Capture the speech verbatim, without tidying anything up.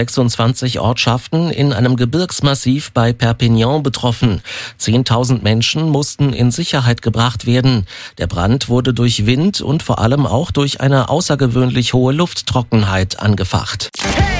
sechsundzwanzig Ortschaften in einem Gebirgsmassiv bei Perpignan betroffen. Zehntausend Menschen mussten in Sicherheit gebracht werden. Der Brand wurde durch Wind und vor allem auch durch eine außergewöhnlich hohe Lufttrockenheit angefacht. Hey!